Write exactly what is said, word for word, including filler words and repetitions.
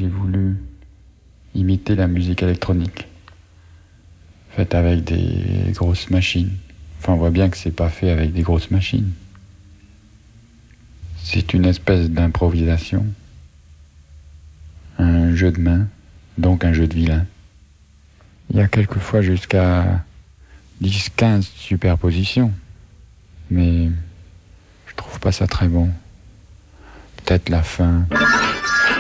j'ai voulu imiter la musique électronique, faite avec des grosses machines. Enfin, on voit bien que c'est pas fait avec des grosses machines. C'est une espèce d'improvisation, un jeu de main, donc un jeu de vilain. Il y a quelquefois jusqu'à dix quinze superpositions, mais je trouve pas ça très bon. Peut-être la fin.